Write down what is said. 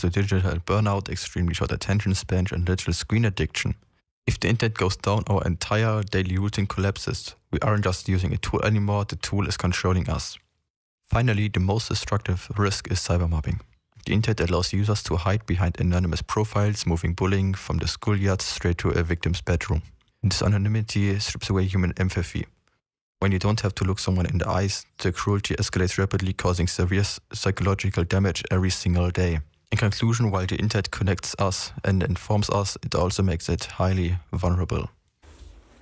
to digital burnout, extremely short attention span, and digital screen addiction. If the internet goes down, our entire daily routine collapses. We aren't just using a tool anymore, the tool is controlling us. Finally, the most destructive risk is cybermobbing. The internet allows users to hide behind anonymous profiles, moving bullying from the schoolyard straight to a victim's bedroom. This anonymity strips away human empathy. When you don't have to look someone in the eyes, the cruelty escalates rapidly, causing severe psychological damage every single day. In conclusion, while the internet connects us and informs us, it also makes it highly vulnerable.